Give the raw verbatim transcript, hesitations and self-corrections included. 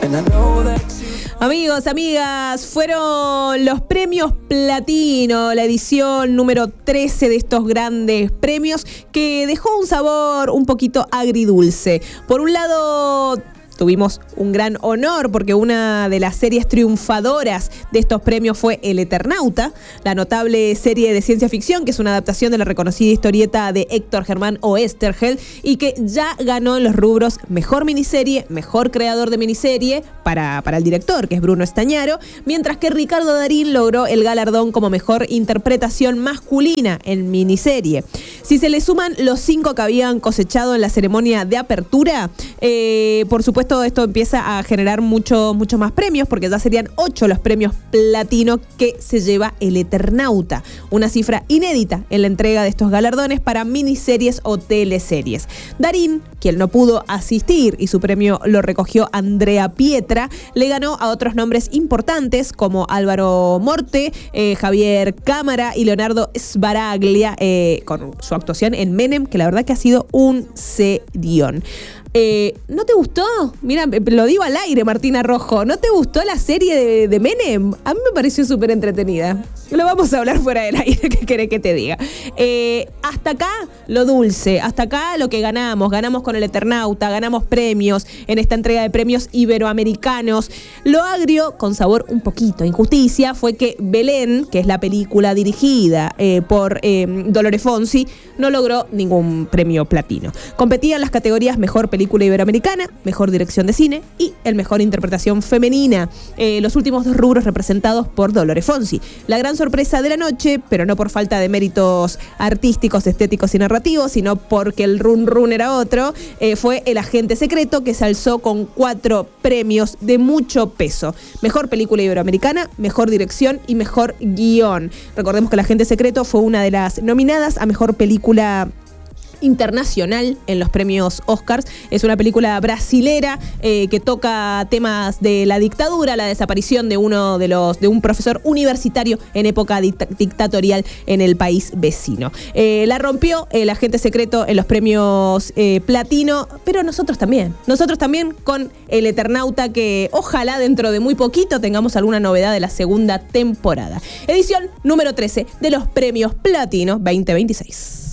Amigos, amigas, fueron los premios Platino, la edición número trece de estos grandes premios que dejó un sabor un poquito agridulce. Por un lado, tuvimos un gran honor porque una de las series triunfadoras de estos premios fue El Eternauta, la notable serie de ciencia ficción que es una adaptación de la reconocida historieta de Héctor Germán Oesterheld y que ya ganó en los rubros Mejor Miniserie, Mejor Creador de Miniserie para, para el director, que es Bruno Estañaro, mientras que Ricardo Darín logró el galardón como Mejor Interpretación Masculina en Miniserie. Si se le suman los cinco que habían cosechado en la ceremonia de apertura, eh, por supuesto todo esto empieza a generar muchos mucho más premios, porque ya serían ocho los premios Platino que se lleva El Eternauta, una cifra inédita en la entrega de estos galardones para miniseries o teleseries. Darín, quien no pudo asistir y su premio lo recogió Andrea Pietra, le ganó a otros nombres importantes como Álvaro Morte, eh, Javier Cámara y Leonardo Sbaraglia, eh, con su actuación en Menem, que la verdad que ha sido un serión. Eh, ¿No te gustó? Mira, lo digo al aire, Martina Rojo. ¿No te gustó la serie de, de Menem? A mí me pareció súper entretenida. Lo vamos a hablar fuera del aire, ¿qué querés que te diga? Eh, hasta acá lo dulce, hasta acá lo que ganamos. Ganamos con El Eternauta, ganamos premios en esta entrega de premios iberoamericanos. Lo agrio, con sabor un poquito injusticia, fue que Belén, que es la película dirigida eh, por eh, Dolores Fonsi, no logró ningún premio platino. Competía en las categorías Mejor Película Iberoamericana, Mejor Dirección de Cine y el Mejor Interpretación Femenina, eh, los últimos dos rubros representados por Dolores Fonsi. La gran sorpresa de la noche, pero no por falta de méritos artísticos, estéticos y narrativos, sino porque el run run era otro, eh, fue El Agente Secreto, que se alzó con cuatro premios de mucho peso. Mejor Película Iberoamericana, Mejor Dirección y Mejor Guión. Recordemos que El Agente Secreto fue una de las nominadas a Mejor Película internacional en los premios Oscars. Es una película brasilera eh, que toca temas de la dictadura, la desaparición de uno de los de un profesor universitario en época dict- dictatorial en el país vecino. Eh, la rompió El Agente Secreto en los premios eh, Platino, pero nosotros también. Nosotros también con El Eternauta, que ojalá dentro de muy poquito tengamos alguna novedad de la segunda temporada. Edición número trece de los premios Platino veinte veintiséis.